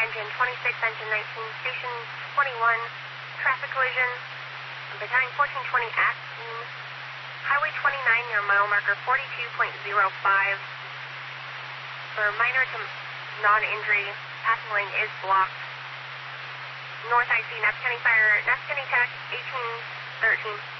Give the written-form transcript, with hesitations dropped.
engine 26, engine 19, station 21, traffic collision, battalion 1420 at scene, highway 29, your mile marker 42.05. For minor to non-injury, passing lane is blocked. North IC, Napa County Fire, Napa County TAC 1813.